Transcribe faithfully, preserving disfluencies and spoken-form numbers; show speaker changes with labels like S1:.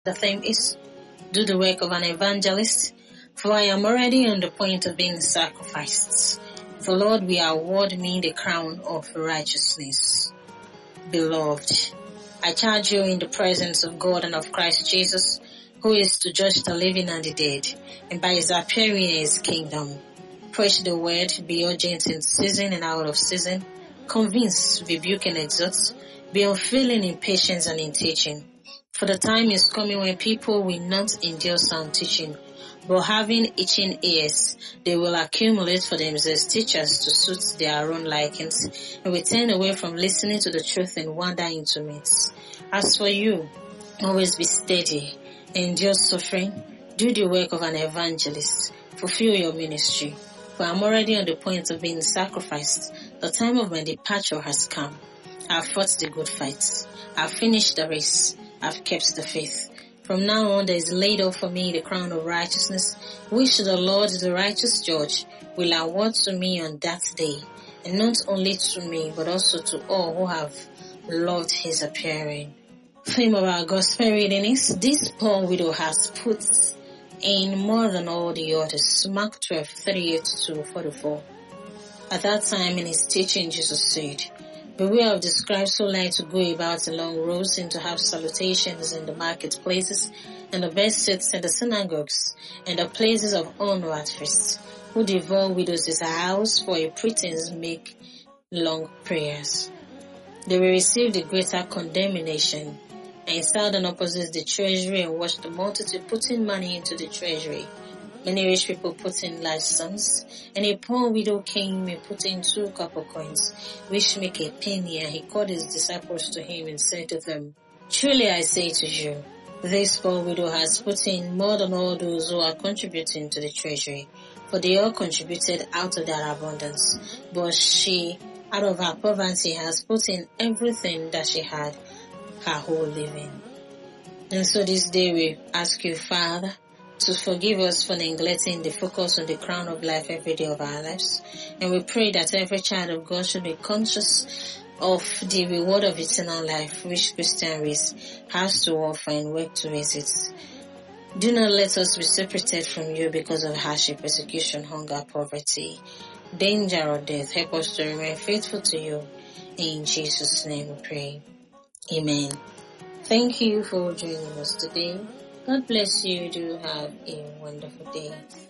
S1: The theme is do the work of an evangelist, for I am already on the point of being sacrificed. For Lord will award me the crown of righteousness. Beloved, I charge you in the presence of God and of Christ Jesus, who is to judge the living and the dead, and by his appearing in his kingdom. Preach the word, be urgent in season and out of season, convince, rebuke and exhort, be unfailing in patience and in teaching. For the time is coming when people will not endure sound teaching, but having itching ears, they will accumulate for themselves teachers to suit their own likings, and will turn away from listening to the truth and wander into myths. As for you, always be steady, endure suffering, do the work of an evangelist, fulfill your ministry. For I am already on the point of being sacrificed. The time of my departure has come. I have fought the good fight. I have finished the race. I have kept the faith. From now on there is laid up for me the crown of righteousness, which the Lord, the righteous judge, will award to me on that day, and not only to me, but also to all who have loved his appearing. Theme of our gospel reading is, this poor widow has put in more than all the others. Mark twelve, thirty-eight to forty-four. At that time in his teaching, Jesus said, beware of the scribes who like to go about along roads and to have salutations in the marketplaces, and the best seats in the synagogues, and the places of honor at feasts, who devour widows' house for a pretense make long prayers. They will receive the greater condemnation. And sat down opposite the treasury and watched the multitude putting money into the treasury. Many rich people put in large sums, and a poor widow came and put in two copper coins, which make a penny, and he called his disciples to him and said to them, truly I say to you, this poor widow has put in more than all those who are contributing to the treasury, for they all contributed out of their abundance, but she, out of her poverty, has put in everything that she had, her whole living. And so this day we ask you, Father, to forgive us for neglecting the focus on the crown of life every day of our lives. And we pray that every child of God should be conscious of the reward of eternal life which Christian race has to offer and work towards it. Do not let us be separated from you because of hardship, persecution, hunger, poverty, danger or death. Help us to remain faithful to you. In Jesus' name we pray. Amen. Thank you for joining us today. God bless you. Do have a wonderful day.